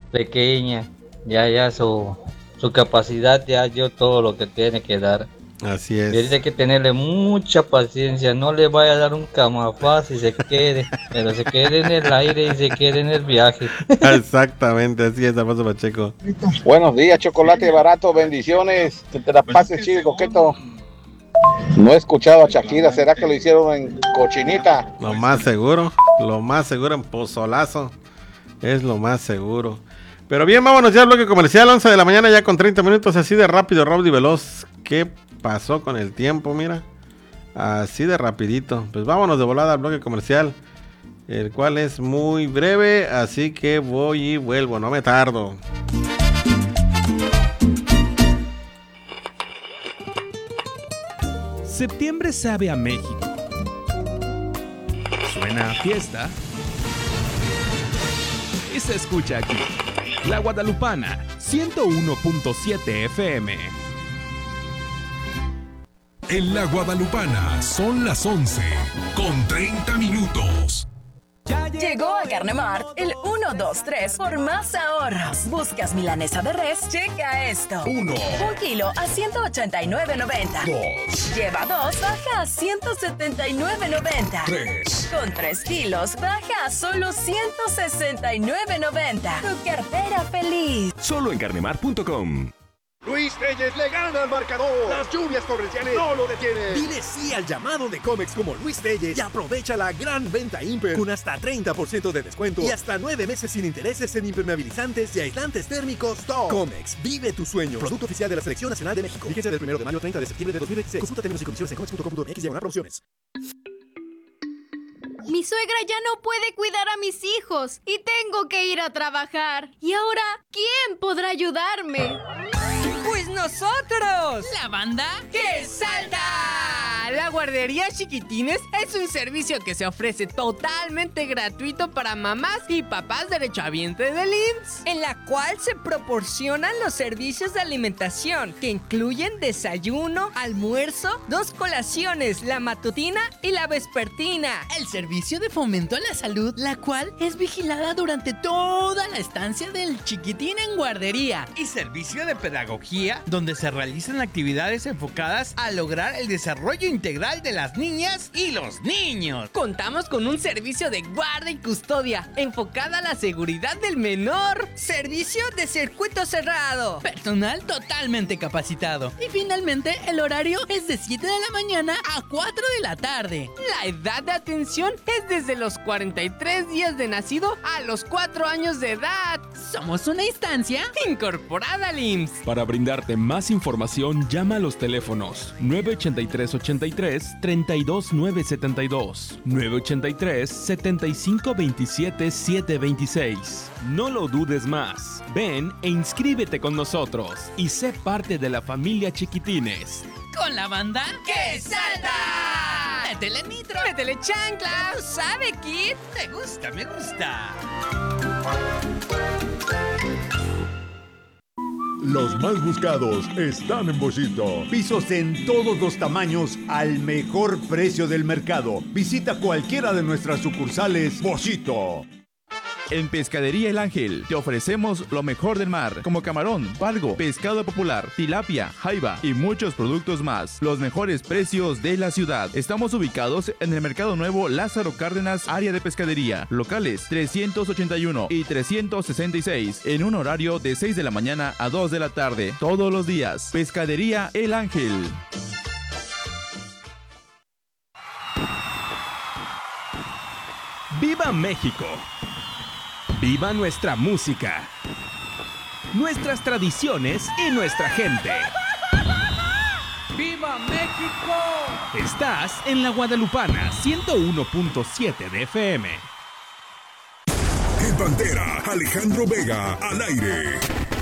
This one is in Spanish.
pequeña, ya su capacidad ya dio todo lo que tiene que dar. Así Y ahorita hay es. que tenerle mucha paciencia, no le vaya a dar un camafaz y se quede, pero se quede en el aire y se quede en el viaje. Exactamente, así es, Alfonso Pacheco. Buenos días, chocolate barato, bendiciones. Que te la pases chido y coqueto. No he escuchado a Shakira, ¿será que lo hicieron en cochinita? Lo más seguro en pozolazo. Es lo más seguro. Pero bien, vámonos ya al bloque comercial, 11 de la mañana ya con 30 minutos, así de rápido, rápido y veloz. ¿Qué pasó con el tiempo? Mira, así de rapidito. Pues vámonos de volada al bloque comercial, el cual es muy breve, así que voy y vuelvo, no me tardo. Septiembre sabe a México. Suena a fiesta. Y se escucha aquí. La Guadalupana, 101.7 FM. En La Guadalupana son las 11 con 30 minutos. Llegó a Carnemart el 1, 2, 3 por más ahorros. ¿Buscas milanesa de res? Checa esto. 1. Un kilo a 189.90. 2. Lleva 2, baja a 179.90. 3. Con 3 kilos, baja a solo 169.90. Tu cartera feliz. Solo en carnemart.com. Luis Reyes le gana al marcador. Las lluvias torrenciales no lo detienen. Dile sí al llamado de Comex como Luis Reyes y aprovecha la gran venta Imper con hasta 30% de descuento y hasta 9 meses sin intereses en impermeabilizantes y aislantes térmicos top. Comex, vive tu sueño. Producto oficial de la Selección Nacional de México. Vigencia del 1 de mayo al 30 de septiembre de 2026. Consulta términos y condiciones en comex.com.mx/promociones. Mi suegra ya no puede cuidar a mis hijos y tengo que ir a trabajar. ¿Y ahora quién podrá ayudarme? ¡Pues nosotros! ¿La banda? ¡Que salta! La guardería Chiquitines es un servicio que se ofrece totalmente gratuito para mamás y papás derechohabientes del IMSS, en la cual se proporcionan los servicios de alimentación que incluyen desayuno, almuerzo, 2 colaciones, la matutina y la vespertina. El servicio de fomento a la salud, la cual es vigilada durante toda la estancia del chiquitín en guardería. Y servicio de pedagogía, donde se realizan actividades enfocadas a lograr el desarrollo integral de las niñas y los niños. Contamos con un servicio de guarda y custodia enfocada a la seguridad del menor. Servicio de circuito cerrado. Personal totalmente capacitado. Y finalmente, el horario es de 7 de la mañana a 4 de la tarde. La edad de atención es desde los 43 días de nacido a los 4 años de edad. Somos una instancia incorporada al IMSS. Para brindarte más información, llama a los teléfonos 983-83-32972, 983-7527-726. No lo dudes más. Ven e inscríbete con nosotros y sé parte de la familia Chiquitines. Con la banda ¡Que salta! ¡Métele nitro! ¡Métele chancla! ¿Tú sabes, Kid? Me gusta, me gusta. Los más buscados están en Boschito. Pisos en todos los tamaños al mejor precio del mercado. Visita cualquiera de nuestras sucursales Boschito. En Pescadería El Ángel te ofrecemos lo mejor del mar, como camarón, pargo, pescado popular, tilapia, jaiba y muchos productos más. Los mejores precios de la ciudad. Estamos ubicados en el Mercado Nuevo Lázaro Cárdenas, área de pescadería. Locales 381 y 366, en un horario de 6 de la mañana a 2 de la tarde, todos los días. Pescadería El Ángel. ¡Viva México! ¡Viva nuestra música! Nuestras tradiciones y nuestra gente. ¡Viva México! Estás en La Guadalupana, 101.7 de FM. En Pantera, Alejandro Vega, al aire.